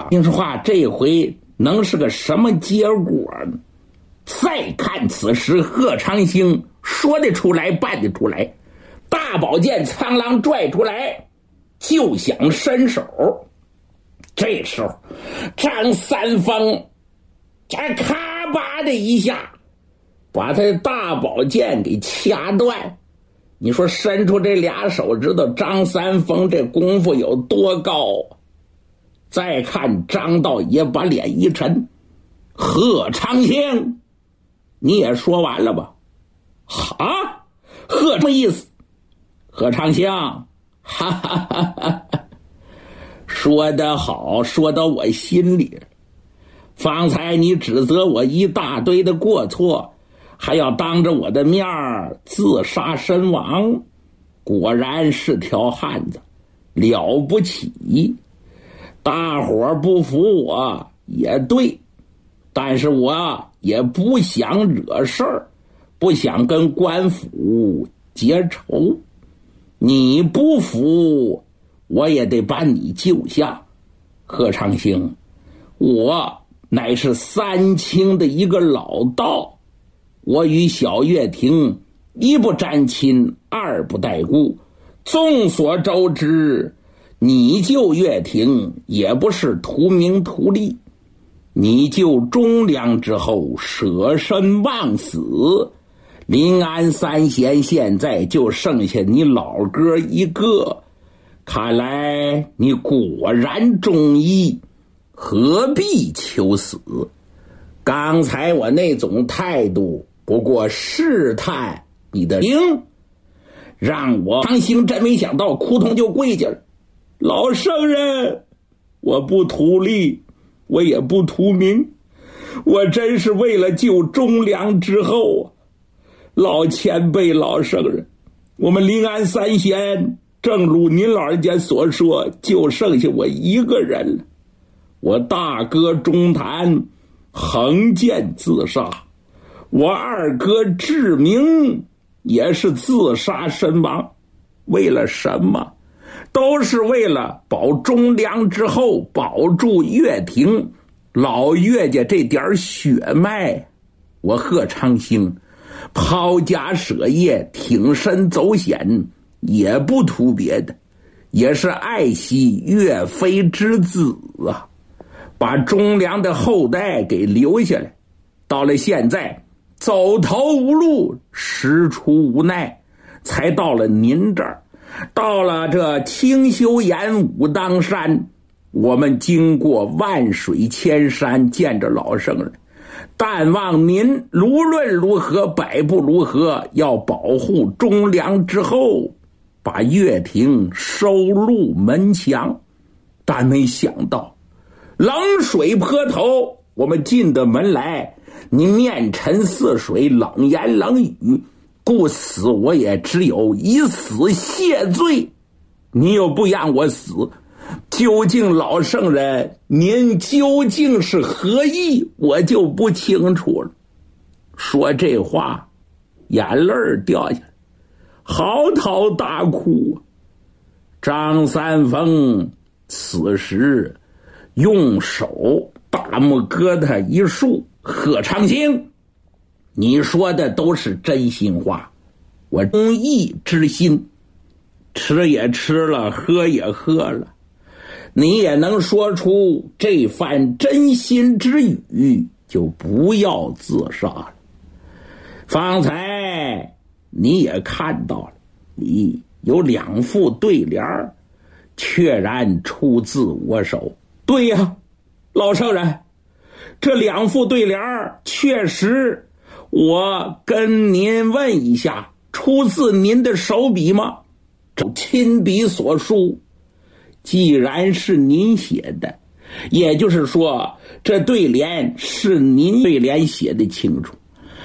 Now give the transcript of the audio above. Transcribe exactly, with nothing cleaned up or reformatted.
听实话，这回能是个什么结果呢？再看此时，贺长兴说得出来办得出来，大宝剑苍狼拽出来就想伸手。这时候张三丰这咔吧的一下把他大宝剑给掐断。你说伸出这俩手指头，张三丰这功夫有多高？再看张道爷把脸一沉，贺长兴你也说完了吧？啊，贺什么意思？贺长兴哈哈哈哈，说得好，说到我心里。方才你指责我一大堆的过错，还要当着我的面自杀身亡，果然是条汉子，了不起。大伙不服我也对，但是我也不想惹事儿，不想跟官府结仇。你不服，我也得把你救下。贺长兴，我乃是三清的一个老道，我与小月亭一不沾亲，二不带故。众所周知，你救月亭也不是图名图利，你救忠良之后舍身忘死，临安三贤现在就剩下你老哥一个，看来你果然忠义，何必求死？刚才我那种态度不过试探你的灵，让我张兴真没想到，扑通就跪下了。老圣人，我不图利，我也不图名，我真是为了救忠良之后啊！老前辈老圣人，我们临安三贤正如您老人家所说，就剩下我一个人了。我大哥钟谭横剑自杀，我二哥志明也是自杀身亡。为了什么？都是为了保忠良之后，保住岳亭老岳家这点血脉。我贺长兴抛家舍业，挺身走险，也不图别的，也是爱惜岳飞之子啊，把忠良的后代给留下来。到了现在走投无路，实出无奈，才到了您这儿。到了这清修岩武当山，我们经过万水千山，见着老圣人，但望您无论如何，百步如何，要保护忠良之后，把岳亭收入门墙。但没想到冷水泼头，我们进的门来，你面沉似水，冷言冷语，故死我也只有以死谢罪。你又不让我死，究竟老圣人您究竟是何意，我就不清楚了。说这话眼泪掉下来，嚎啕大哭。张三丰此时用手大拇哥他一竖，贺长兴，你说的都是真心话，我忠义之心，吃也吃了，喝也喝了，你也能说出这番真心之语，就不要自杀了。方才你也看到了，你有两副对联确然出自我手。对呀，老圣人，这两副对联确实，我跟您问一下，出自您的手笔吗？亲笔所书，既然是您写的，也就是说这对联是您对联写的清楚。